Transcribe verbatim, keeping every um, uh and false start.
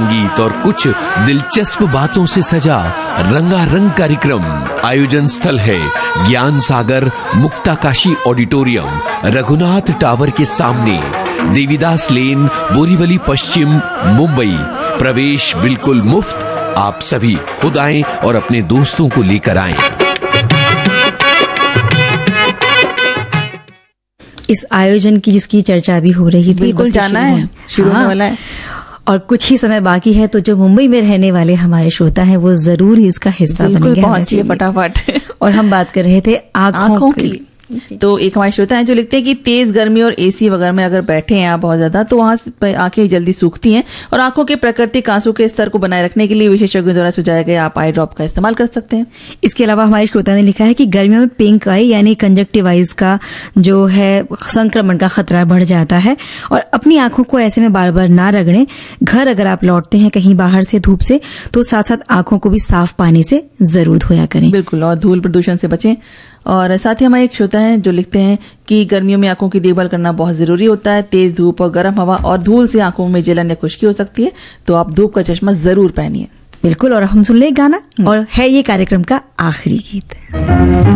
संगीत और कुछ दिलचस्प बातों से सजा रंगारंग कार्यक्रम। आयोजन स्थल है ज्ञान सागर मुक्ताकाशी ऑडिटोरियम, रघुनाथ टावर के सामने, देवीदास लेन, बोरीवली पश्चिम, मुंबई। प्रवेश बिल्कुल मुफ्त। आप सभी खुद आएं और अपने दोस्तों को लेकर आएं। इस आयोजन की जिसकी चर्चा भी हो रही थी, बिल्कुल जाना है, शुरू होने वाला है और कुछ ही समय बाकी है, तो जो मुंबई में रहने वाले हमारे श्रोता हैं वो जरूर ही इसका हिस्सा बनेंगे। पहुंचिए फटाफट। और हम बात कर रहे थे आंखों, आंखों की, की। तो एक हमारे श्रोता हैं जो लिखते हैं कि तेज गर्मी और एसी वगैरह में अगर बैठे हैं आप बहुत ज्यादा, तो वहां से आंखें जल्दी सूखती हैं और आंखों के प्राकृतिक आंसू के स्तर को बनाए रखने के लिए विशेषज्ञों द्वारा सुझाए गए आप आई ड्रॉप का इस्तेमाल कर सकते हैं। इसके अलावा हमारे श्रोता ने लिखा है कि गर्मियों में पिंक आई यानी कंजक्टिवाइज का जो है संक्रमण का खतरा बढ़ जाता है और अपनी आंखों को ऐसे में बार बार ना रगड़ें। घर अगर आप लौटते हैं कहीं बाहर से धूप से, तो साथ साथ आंखों को भी साफ पानी से जरूर धोया करें। बिल्कुल, और धूल प्रदूषण से बचें। और साथ ही हमारे एक श्रोता हैं जो लिखते हैं कि गर्मियों में आंखों की देखभाल करना बहुत जरूरी होता है। तेज धूप और गर्म हवा और धूल से आंखों में जलन या खुश्की हो सकती है, तो आप धूप का चश्मा जरूर पहनिए। बिल्कुल, और हम सुन ले गाना, और है ये कार्यक्रम का आखिरी गीत।